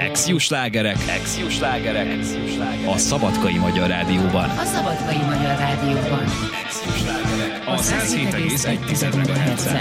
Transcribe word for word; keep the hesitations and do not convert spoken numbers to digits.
Ex-Jó slágerek. Ex-Jó slágerek. A Szabadkai Magyar Rádióban. A Szabadkai Magyar Rádióban. A száz hét egész egy MHz-en.